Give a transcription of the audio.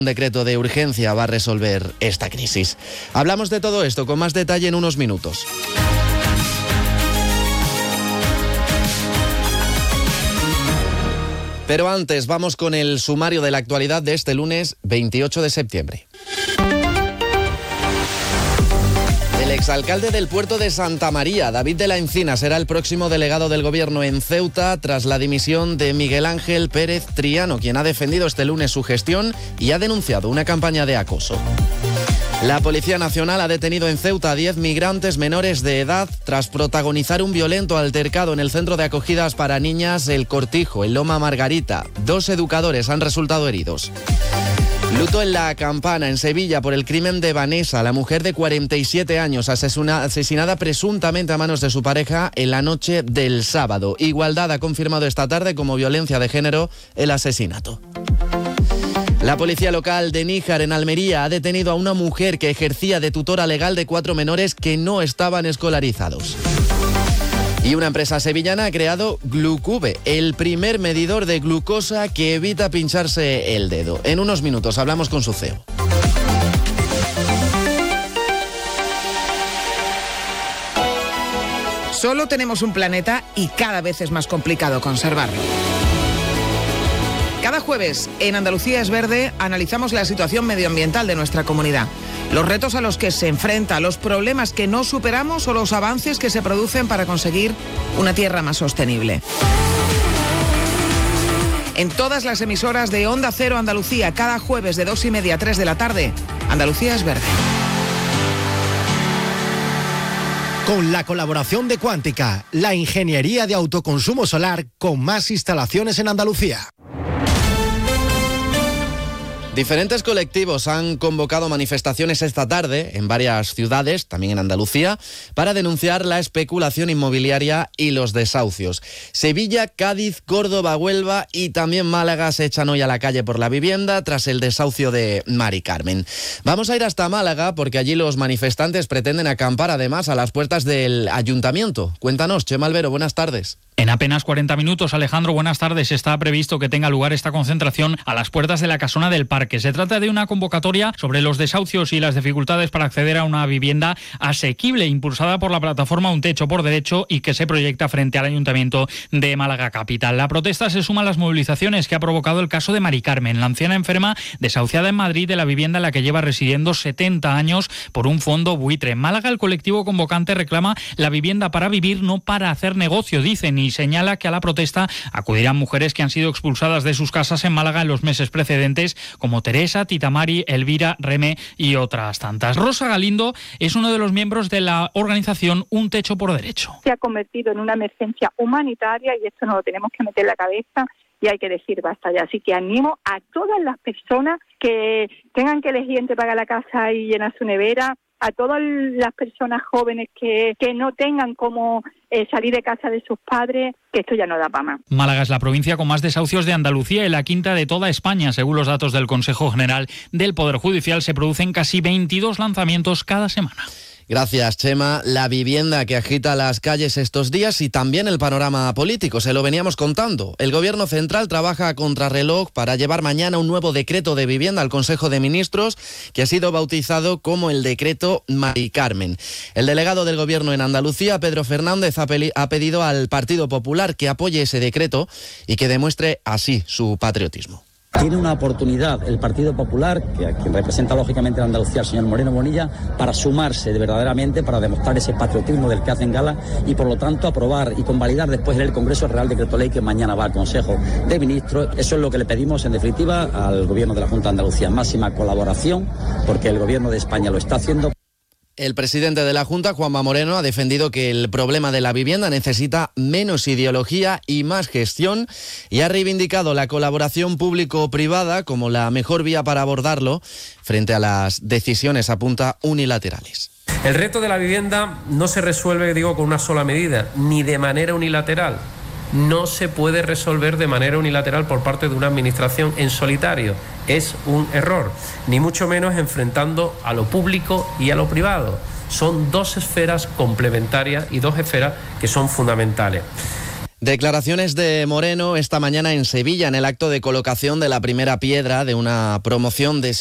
Un decreto de urgencia va a resolver esta crisis. Hablamos de todo esto con más detalle en unos minutos. Pero antes vamos con el sumario de la actualidad de este lunes 28 de septiembre. El exalcalde del puerto de Santa María, David de la Encina, será el próximo delegado del gobierno en Ceuta tras la dimisión de Miguel Ángel Pérez Triano, quien ha defendido este lunes su gestión y ha denunciado una campaña de acoso. La Policía Nacional ha detenido en Ceuta a 10 migrantes menores de edad tras protagonizar un violento altercado en el centro de acogidas para niñas El Cortijo, en Loma Margarita. 2 educadores han resultado heridos. Luto en La Campana, en Sevilla, por el crimen de Vanessa, la mujer de 47 años, asesinada presuntamente a manos de su pareja en la noche del sábado. Igualdad ha confirmado esta tarde como violencia de género el asesinato. La policía local de Níjar, en Almería, ha detenido a una mujer que ejercía de tutora legal de 4 menores que no estaban escolarizados. Y una empresa sevillana ha creado Glucube, el primer medidor de glucosa que evita pincharse el dedo. En unos minutos hablamos con su CEO. Solo tenemos un planeta y cada vez es más complicado conservarlo. Cada jueves en Andalucía es Verde analizamos la situación medioambiental de nuestra comunidad, los retos a los que se enfrenta, los problemas que no superamos o los avances que se producen para conseguir una tierra más sostenible. En todas las emisoras de Onda Cero Andalucía, cada jueves de 2:30 a 3 de la tarde, Andalucía es Verde. Con la colaboración de Cuántica, la ingeniería de autoconsumo solar con más instalaciones en Andalucía. Diferentes colectivos han convocado manifestaciones esta tarde en varias ciudades, también en Andalucía, para denunciar la especulación inmobiliaria y los desahucios. Sevilla, Cádiz, Córdoba, Huelva y también Málaga se echan hoy a la calle por la vivienda tras el desahucio de Mari Carmen. Vamos a ir hasta Málaga porque allí los manifestantes pretenden acampar además a las puertas del ayuntamiento. Cuéntanos, Chema Albero, buenas tardes. En apenas 40 minutos, Alejandro, buenas tardes. Está previsto que tenga lugar esta concentración a las puertas de la Casona del Parque. Se trata de una convocatoria sobre los desahucios y las dificultades para acceder a una vivienda asequible, impulsada por la plataforma Un Techo por Derecho y que se proyecta frente al Ayuntamiento de Málaga Capital. La protesta se suma a las movilizaciones que ha provocado el caso de Mari Carmen, la anciana enferma desahuciada en Madrid de la vivienda en la que lleva residiendo 70 años por un fondo buitre. En Málaga, el colectivo convocante reclama la vivienda para vivir, no para hacer negocio, dicen, y señala que a la protesta acudirán mujeres que han sido expulsadas de sus casas en Málaga en los meses precedentes, como Teresa, Tita Mari, Elvira, Reme y otras tantas. Rosa Galindo es uno de los miembros de la organización Un Techo por Derecho. Se ha convertido en una emergencia humanitaria y esto nos lo tenemos que meter en la cabeza y hay que decir basta ya. Así que animo a todas las personas que tengan que elegir entre pagar la casa y llenar su nevera, a todas las personas jóvenes que no tengan cómo salir de casa de sus padres, que esto ya no da para más. Málaga es la provincia con más desahucios de Andalucía y la quinta de toda España. Según los datos del Consejo General del Poder Judicial, se producen casi 22 lanzamientos cada semana. Gracias, Chema. La vivienda que agita las calles estos días y también el panorama político, se lo veníamos contando. El Gobierno Central trabaja a contrarreloj para llevar mañana un nuevo decreto de vivienda al Consejo de Ministros, que ha sido bautizado como el decreto Mari Carmen. El delegado del Gobierno en Andalucía, Pedro Fernández, ha pedido al Partido Popular que apoye ese decreto y que demuestre así su patriotismo. Tiene una oportunidad el Partido Popular, que a quien representa lógicamente en Andalucía el señor Moreno Bonilla, para sumarse verdaderamente, para demostrar ese patriotismo del que hacen gala y por lo tanto aprobar y convalidar después en el Congreso el Real Decreto Ley que mañana va al Consejo de Ministros. Eso es lo que le pedimos en definitiva al Gobierno de la Junta de Andalucía, máxima colaboración, porque el Gobierno de España lo está haciendo. El presidente de la Junta, Juanma Moreno, ha defendido que el problema de la vivienda necesita menos ideología y más gestión y ha reivindicado la colaboración público-privada como la mejor vía para abordarlo frente a las decisiones, apunta, unilaterales. El reto de la vivienda no se resuelve, con una sola medida, ni de manera unilateral. No se puede resolver de manera unilateral por parte de una administración en solitario. Es un error, ni mucho menos enfrentando a lo público y a lo privado. Son dos esferas complementarias y dos esferas que son fundamentales. Declaraciones de Moreno esta mañana en Sevilla en el acto de colocación de la primera piedra de una promoción de